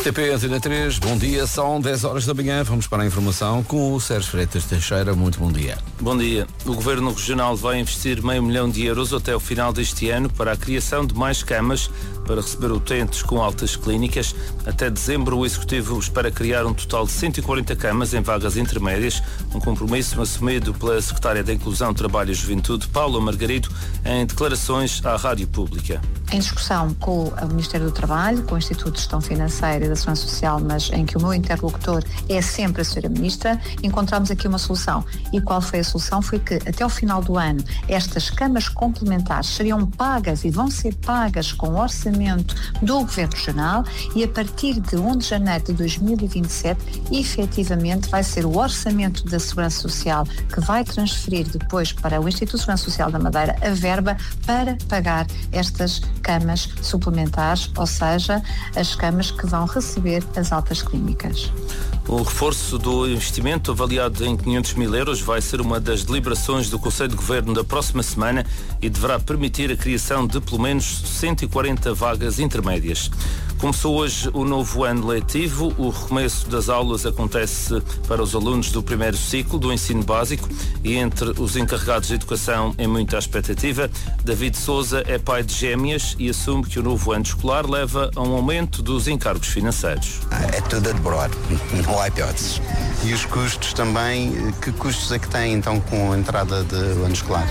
RTP Antena 3, bom dia, são 10 horas da manhã, vamos para a informação com o Sérgio Freitas Teixeira, muito bom dia. Bom dia. O Governo Regional vai investir €500 mil até o final deste ano para a criação de mais camas para receber utentes com altas clínicas. Até dezembro, o Executivo espera criar um total de 140 camas em vagas intermédias, um compromisso assumido pela Secretária da Inclusão, Trabalho e Juventude, Paula Margarido, em declarações à Rádio Pública. Em discussão com o Ministério do Trabalho, com o Instituto de Gestão Financeira e da Segurança Social, mas em que o meu interlocutor é sempre a Sra. Ministra, encontramos aqui uma solução. E qual foi a solução? Foi que até ao final do ano estas camas complementares seriam pagas e vão ser pagas com o orçamento do Governo Regional e a partir de 1 de janeiro de 2027, efetivamente vai ser o orçamento da Segurança Social que vai transferir depois para o Instituto de Segurança Social da Madeira a verba para pagar estas camas suplementares, ou seja, as camas que vão receber as altas clínicas. O reforço do investimento, avaliado em €500 mil, vai ser uma das deliberações do Conselho de Governo da próxima semana e deverá permitir a criação de pelo menos 140 vagas intermédias. Começou hoje o novo ano letivo. O recomeço das aulas acontece para os alunos do primeiro ciclo do ensino básico e entre os encarregados de educação é muita expectativa. David Sousa é pai de gêmeas e assume que o novo ano escolar leva a um aumento dos encargos financeiros. É tudo a demorar, não há hipóteses. E os custos também, que custos é que tem então com a entrada do ano escolar?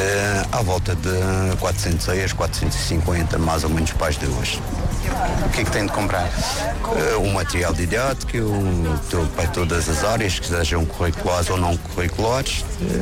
À volta de 400 450, mais ou menos para as duas. O que é que tem de comprar? Um material didático, para todas as áreas, que sejam curriculares ou não curriculares,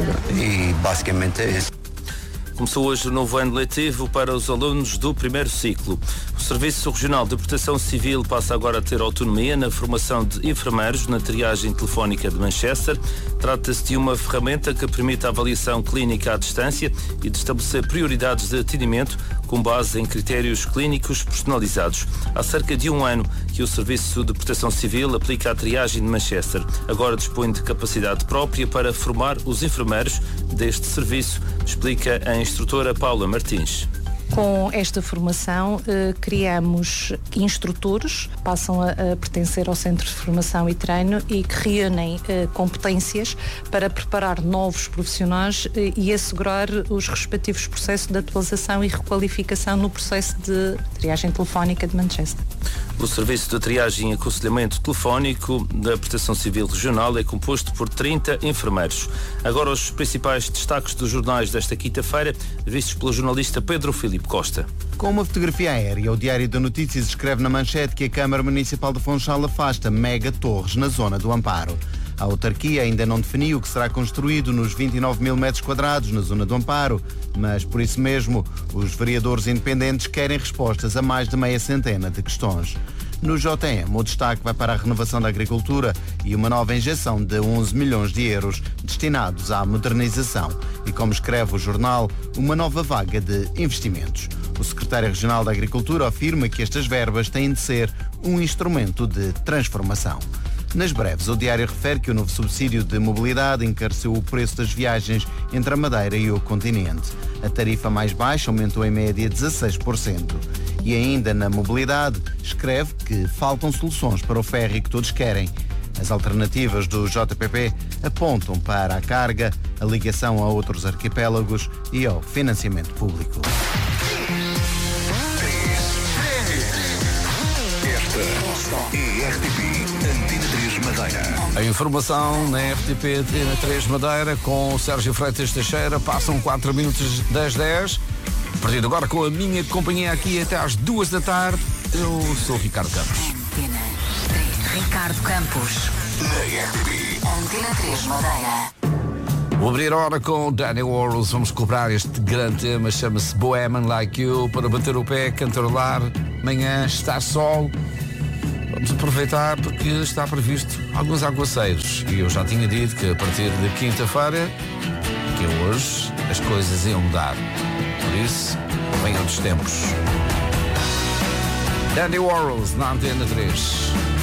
e basicamente é isso. Começou hoje o novo ano letivo para os alunos do primeiro ciclo. O Serviço Regional de Proteção Civil passa agora a ter autonomia na formação de enfermeiros na triagem telefónica de Manchester. Trata-se de uma ferramenta que permite a avaliação clínica à distância e de estabelecer prioridades de atendimento com base em critérios clínicos personalizados. Há cerca de um ano que o Serviço de Proteção Civil aplica a triagem de Manchester. Agora dispõe de capacidade própria para formar os enfermeiros deste serviço, explica a instrutora Paula Martins. Com esta formação, criamos instrutores, passam a pertencer ao Centro de Formação e Treino e que reúnem competências para preparar novos profissionais e assegurar os respectivos processos de atualização e requalificação no processo de triagem telefónica de Manchester. O Serviço de Triagem e Aconselhamento Telefónico da Proteção Civil Regional é composto por 30 enfermeiros. Agora os principais destaques dos jornais desta quinta-feira, vistos pelo jornalista Pedro Filipe Costa. Com uma fotografia aérea, o Diário de Notícias escreve na manchete que a Câmara Municipal de Funchal afasta mega torres na zona do Amparo. A autarquia ainda não definiu o que será construído nos 29 mil metros quadrados na zona do Amparo, mas por isso mesmo os vereadores independentes querem respostas a mais de meia centena de questões. No JM, o destaque vai para a renovação da agricultura e uma nova injeção de 11 milhões de euros destinados à modernização e, como escreve o jornal, uma nova vaga de investimentos. O secretário regional da Agricultura afirma que estas verbas têm de ser um instrumento de transformação. Nas breves, o Diário refere que o novo subsídio de mobilidade encareceu o preço das viagens entre a Madeira e o continente. A tarifa mais baixa aumentou em média 16%. E ainda na mobilidade, escreve que faltam soluções para o ferry que todos querem. As alternativas do JPP apontam para a carga, a ligação a outros arquipélagos e ao financiamento público. Esta é RTP Antena 3 Madeira. A informação na RTP Antena 3 Madeira com o Sérgio Freitas Teixeira. Passam 4 minutos das 10. A partir de agora com a minha companhia aqui até às 2 da tarde. Eu sou o Ricardo Campos. Antena 3. Ricardo Campos. Na RTP Antena 3 Madeira. Vou abrir a hora com Danny Warhols. Vamos cobrar este grande tema, chama-se Bohemian Like You, para bater o pé, cantarolar. Amanhã está sol. Vamos aproveitar porque está previsto alguns aguaceiros. E eu já tinha dito que a partir de quinta-feira, que é hoje, as coisas iam mudar. Por isso, vem outros tempos. Danny Warhols na Antena 3.